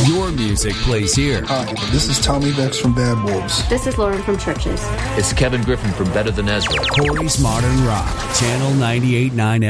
Your music plays here. Hi, this is Tommy Vex from Bad Wolves. This is Lauren from Churches. It's Kevin Griffin from Better Than Ezra. Corey's Modern Rock, Channel 98.9